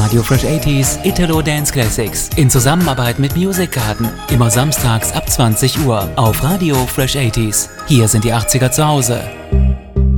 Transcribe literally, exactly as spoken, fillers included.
Radio Fresh achtziger Italo Dance Classics in Zusammenarbeit mit Music Garden. Immer samstags ab zwanzig Uhr auf Radio Fresh achtziger. Hier sind die achtziger zu Hause.